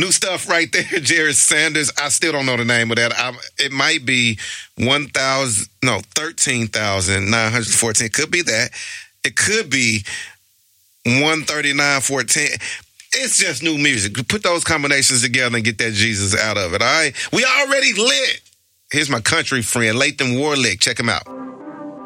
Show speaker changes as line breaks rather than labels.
new stuff right there, Jerry Sanders. I still don't know the name of that. It might be 13,914. Could be that. It could be 139.14. It's just new music. Put those combinations together and get that Jesus out of it, all right? We already lit. Here's my country friend, Latham Warlick. Check him out.